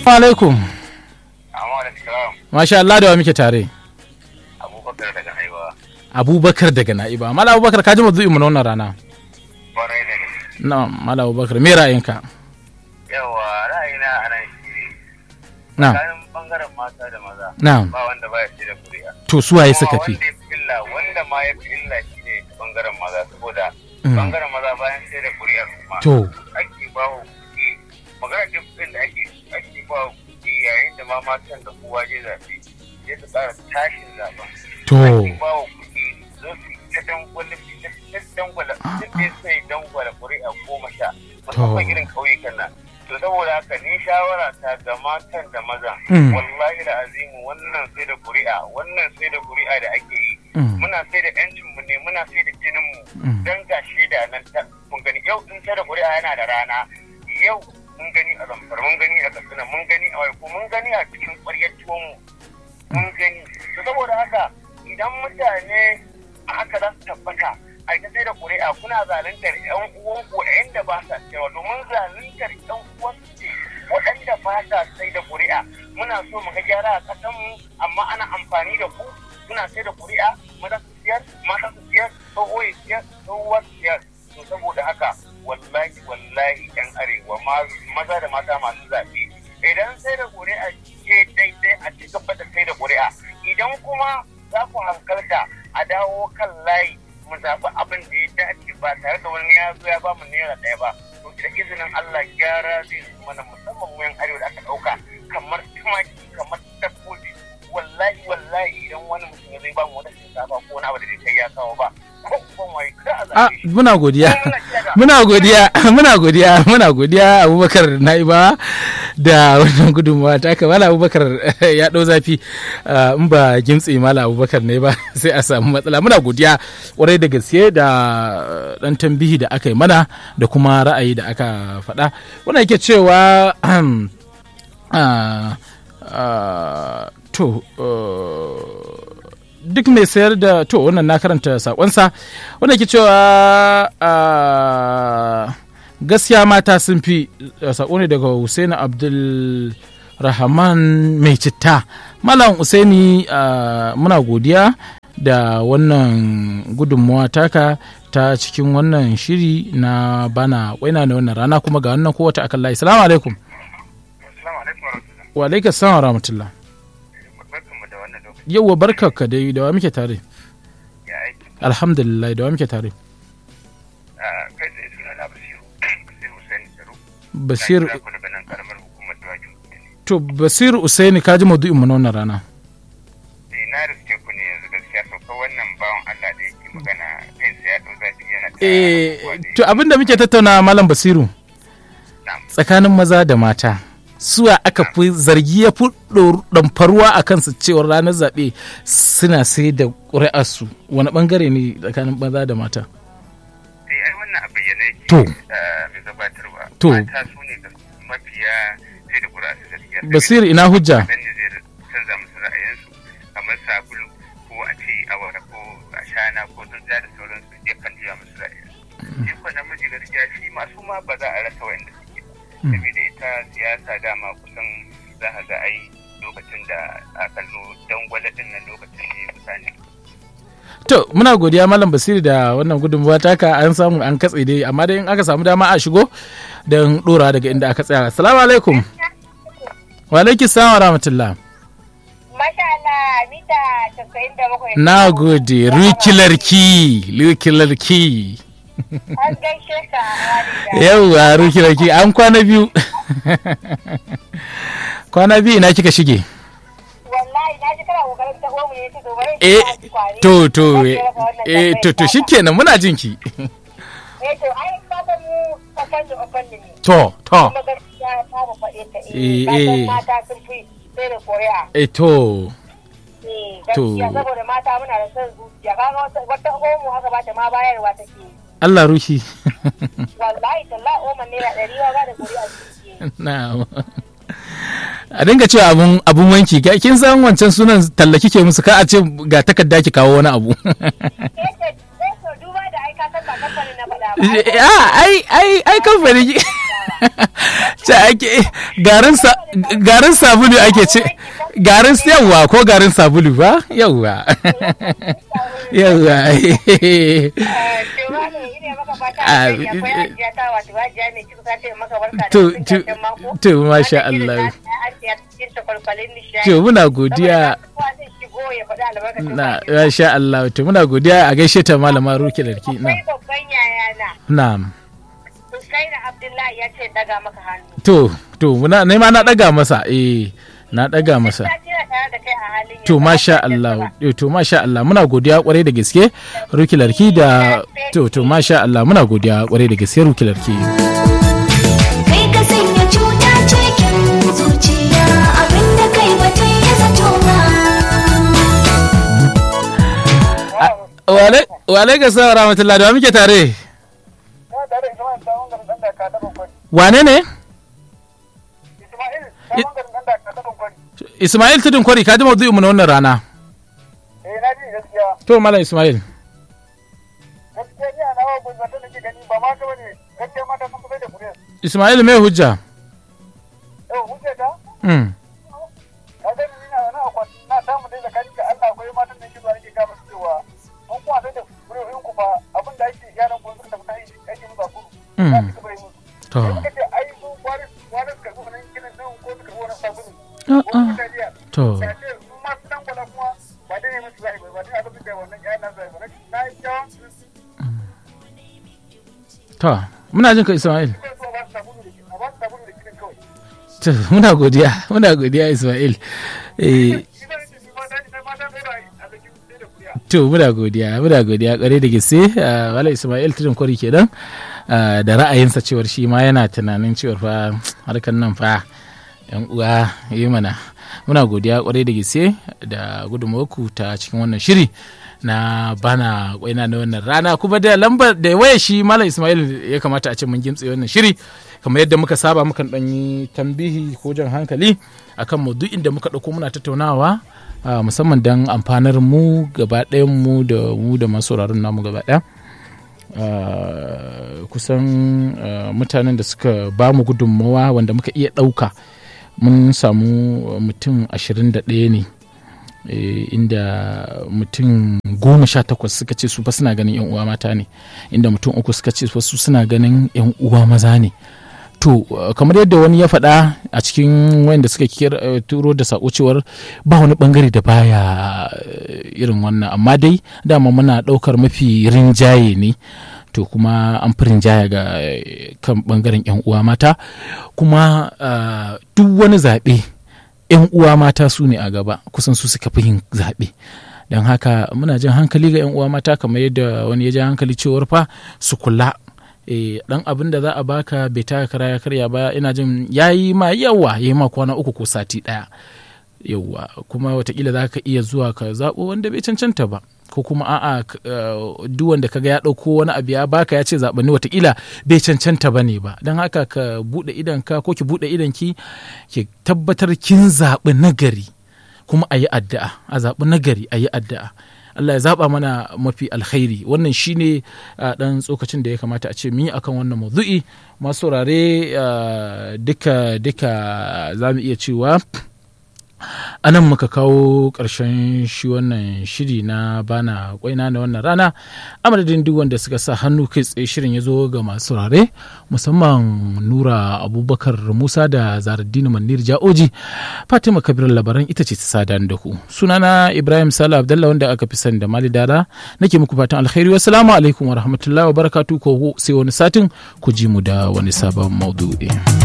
alaikum. Masha Allah, da wa muke tare? Abubakar daga Naiba. Abubakar daga Naiba. Mala Abubakar, ka ji mazu'in mu na wannan rana? Kwarai da gaske. Na Mala Abubakar, me ra'ayinka? Yawa ra'ayina a nan shi Na. kayan bangaren mata da maza. Na. Ba wanda ba ya ce da kuri'a. To su waye suka fi? Wanda ma ya fi illa shi ne bangaren maza saboda bangaren maza bayan sai da kuri'a kuma. To. Ake ba wa kuɗi. Magana da kuɗin da ake ba wa kuɗi yayin da ma matan da kowa je zaɓe. Sai su ƙara tashin zaɓen. To. Ake ba wa kuɗi zo su ta dangwala duk da sai dangwala kuri'a 10 musamman irin ƙauyukan nan. To saboda haka ni shawara ta ga matan da maza wallahi da azimu wannan sai da kuri'a da ake yi muna sai da yancin mu ne muna sai da jinin mu dan ga shaida nan mun gani yau in sai da kuri'a yana da rana yau mun gani a Zamfara mun gani a Katsina mun gani a Waiko mun gani a cikin ƙwaryar tuwon mu mun gani to saboda haka idan mutane haka za su tabbata a ita sai da kuri'a kuna zaluntar yan uwanku inda ba sa cewa domin zaluntar yan uwansu ce waɗanda ba sa sai da kuri'a muna so mu ga gyara a ƙasanmu amma ana amfani da ku suna sai da kuri'a maza su siyar mata su siyar tsoho ya siyar tsohuwar siyar to saboda haka wallahi yan arewa maza da mata masu zaɓe idan sai da kuri'a ke daidai a ci gaba da sai da kuri'a idan kuma za ku hankalta a dawo kan layi mu zaɓi abin da ya dace ba tare da wani ya zo ya ba mu naira ɗaya ba to da izinin Allah gyara zai zo mana musamman mu yan arewa da aka ɗauka kamar tumaki kamar dabbobi wallahi idan wani mutum ya zai ba mu wata shinkafa ko wani abu da zai kai ya kawo ba ko kuma wai kada a zaɓe shi. Muna godiya Abubakar Naiba da wannan gudunmawa ta haka. Mala Abubakar ya ɗau zafi in ba gimtsi Mala Abubakar ne ba sai a samu matsala. Muna godiya kwarai da gaske da ɗan tambihi da aka yi mana da kuma ra'ayi da aka faɗa. Wannan yake cewa duk mai sayar da to wannan na karanta sakonsa wanda ke cewa gaskiya mata sun fi sako ne daga Husaini Abdul Rahman mai citta. Malam Husaini muna godiya da wannan gudunmawa taka ta cikin wannan shiri na bana waina na wannan rana kuma ga wannan kowace akan layi. Assalamu alaikum. Wa alaikum assalam wa rahmatullah. Yauwa barkarka dai da wa muke tare? Alhamdulillah, da wa muke tare? Basir to Basir Usaini ka ji maudu'in mu na wannan rana. Na riske ku ne yanzu gaskiya sauka wannan bawan Allah da yake magana kai sai ya dauka yana to abinda muke tattauna Malam Basiru tsakanin maza da mata suwa aka fi zargi ya fi ɗamfarwa a kansu cewar ranar zaɓe suna sai da ƙuri'arsu wani ɓangare ne tsakanin maza da mata? ai wannan a bayyana yake mai gabatarwa mata su ne mafiya sai da ƙuri'arsu gaskiya. Basir ina hujja? Dan ne zai canza musu ra'ayinsu kamar sabulu ko a ce awara ko ashana ko tsuntsiya da sauransu ya kan jiya musu ra'ayinsu. Shi ko namiji gaskiya shi masu ma ba za a rasa wa'anda suke ba. Saboda ita siyasa dama kusan za a ga ai lokacin da aka zo dangwale din nan lokacin ne mutane. To muna godiya Malam Basiru da wannan gudunmawa taka an samu an katse dai amma dai in aka samu dama a shigo don dora daga inda aka tsaya. Assalamu alaikum. Wa alaikum salam wa rahmatullah. Masha Allah mita 97. Na gode rukilarki. An gaishe ka yauwa ruki an kwana biyu. Kwana biyu ina kika shige? Wallahi na ji kana kokarin ta gomu ne to shikenan muna jin ki. To ai ka san mu kasan da ofan ne. To kuma gaskiya ta ba faɗe ta mata sun fi sai da koya. To gaskiya saboda mata muna da son zuciya kaga wata gomu haka ba ta ma bayarwa take. Allah ruhi. Wallahi tallahi oman naira 100 ba da kuri'a ciki. Na'am. A dinga cewa abun wanki kin san wancan sunan talla kike musu ka a ce ga takarda ki kawo wani abu. Duba da ai ka san ba kamfanin na faɗa ba. Ai kamfani ta ake garin sabulu ake ce garin yawwa ko garin sabulu ba yawwa yawwa to masha Allah to muna godiya na masha Allah to muna godiya a gaishe ta malama Ruki Larki na'am kai da Abdullahi ya ce daga maka hannu to muna ne ma na daga masa na daga masa to masha Allah muna godiya kwarai da gaske Ruki Larki da to masha Allah muna godiya kwarai da gaske Ruki Larki kai ka sanya cuta cikin zuciya abinda kai bata yi zato ba wa alaikum salam rahmatullahi da muke tare wane ne Ismail Tudun Kwari ka ji maudu'in mu na wannan rana na ji gaskiya to malam Ismail gaskiya ni ana wa gwamnati da ke gani ba ma ka bane gaskiya mata sun kusa da kure Ismail me hujja hujja ta ka ga ni na akwati na samu dai zakari da Allah akwai matan da ke zuwa ake ga musu cewa mun kuma sai da kure in ku fa abin da ake yaran ku sun tafi aiki mu ba ku to to to muna jin ka Ismail to muna godiya Ismail to muna godiya kare da gaske wala Ismail Tudun Kwari kenan da ra'ayinsa cewar shi ma yana tunanin cewar fa harkar nan fa yan uwa yi mana muna godiya kwarai da gaske da gudunmawarku ta cikin wannan shiri na bana kwaina na wannan rana kuma da lambar da waya shi Malam Ismail ya kamata a ce mun gimtse wannan shiri kamar yadda muka saba mukan dan yi tambihi ko jan hankali akan maudu'in da muka dauko muna tattaunawa musamman dan amfanar mu gaba ɗayan mu da masu sauraron namu gaba ɗaya kusan mutanen da suka ba mu gudunmawa wanda muka iya ɗauka mun samu mutum 21 ne inda mutum 18 suka ce su fa suna ganin yan uwa mata ne inda mutum 3 suka ce su suna ganin yan uwa maza ne to kamar yadda wani ya faɗa a cikin wanda suka turo da sako cewar ba wani bangare da baya irin wannan amma dai dama muna ɗaukar mafi rinjaye ne to kuma an fi rinjaya ga kan bangaren yan uwa mata kuma duk wani zaɓe yan uwa mata su ne a gaba kusan su suka fi yin zaɓe don haka muna jan hankali ga yan uwa mata kamar yadda wani ya ja hankali cewar fa su kula dan abin da za a baka bai taka kara ya karya ba ina jin yayi ma yayi ma kwana 3 ko sati 1 yawa kuma watakila za ka iya zuwa ka zaɓo wanda bai cancanta ba ko kuma a'a duk wanda kaga ya ɗauko wani abu ya baka ya ce zaɓani watakila bai cancanta ba ne ba don haka ka buɗe idanka ko ki buɗe idanki ki tabbatar kin zaɓi nagari kuma a yi addu'a a zaɓi nagari a yi addu'a Allah ya zaɓa mana mafi alkhairi wannan shine ɗan tsokacin da ya kamata a ce mi akan wannan mawdu'i masu saurare duka za mu iya cewa anan muka kawo ƙarshen shi wannan shiri na bana kwaina na wannan rana a madadin duk wanda suka sa hannu kai tsaye shirin ya zo ga masu saurare musamman Nura Abubakar Musa da Zaraddini Manir Ja'oji Fatima Kabir labaran ita ce ta sada da ku sunana Ibrahim Sala Abdullah wanda aka fi sani da Mali Dara nake muku fatan alkhairi wassalamu alaikum wa rahmatullahi wa barakatuh ko sai wani satin ku ji mu da wani sabon maudu'i